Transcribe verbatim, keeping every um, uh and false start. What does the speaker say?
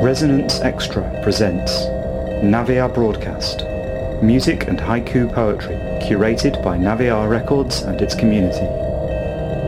Resonance Extra presents Naviar Broadcast, music and haiku poetry curated by Naviar Records and its community.